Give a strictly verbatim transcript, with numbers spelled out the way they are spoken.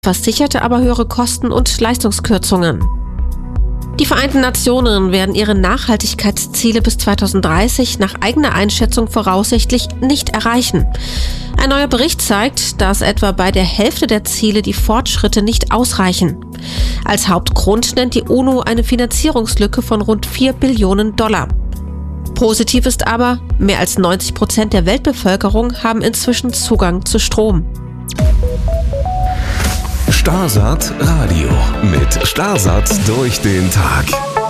versicherte aber höhere Kosten und Leistungskürzungen. Die Vereinten Nationen werden ihre Nachhaltigkeitsziele bis zweitausenddreißig nach eigener Einschätzung voraussichtlich nicht erreichen. Ein neuer Bericht zeigt, dass etwa bei der Hälfte der Ziele die Fortschritte nicht ausreichen. Als Hauptgrund nennt die UNO eine Finanzierungslücke von rund vier Billionen Dollar. Positiv ist aber, mehr als neunzig Prozent der Weltbevölkerung haben inzwischen Zugang zu Strom. Starsat Radio mit Starsat durch den Tag.